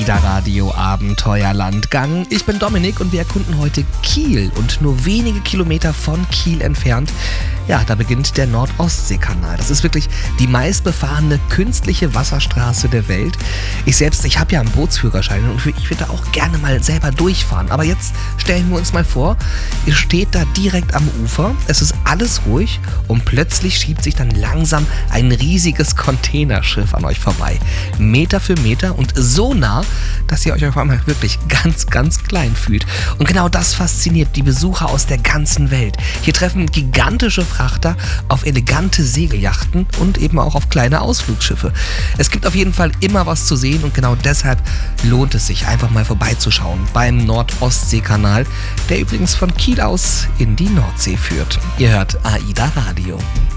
AIDA Radio Abenteuerlandgang. Ich bin Dominik und wir erkunden heute Kiel und nur wenige Kilometer von Kiel entfernt. Ja, da beginnt der Nord-Ostsee-Kanal. Das ist wirklich die meistbefahrene künstliche Wasserstraße der Welt. Ich habe ja einen Bootsführerschein und ich würde da auch gerne mal selber durchfahren. Aber jetzt stellen wir uns mal vor, ihr steht da direkt am Ufer, es ist alles ruhig und plötzlich schiebt sich dann langsam ein riesiges Containerschiff an euch vorbei. Meter für Meter und so nah, dass ihr euch auf einmal wirklich ganz, ganz klein fühlt. Und genau das fasziniert die Besucher aus der ganzen Welt. Hier treffen gigantische Frachter auf elegante Segelyachten und eben auch auf kleine Ausflugsschiffe. Es gibt auf jeden Fall immer was zu sehen und genau deshalb lohnt es sich, einfach mal vorbeizuschauen beim Nord-Ostsee-Kanal, der übrigens von Kiel aus in die Nordsee führt. Ihr hört AIDA Radio.